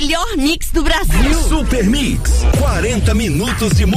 melhor mix do Brasil. Super Mix, 40 minutos de